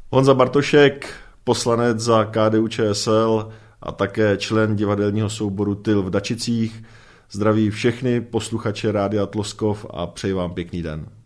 Honza Bartošek, poslanec za KDU-ČSL a také člen divadelního souboru Tyl v Dačicích. Zdraví všechny posluchače Rádia Tloskov a přeji vám pěkný den.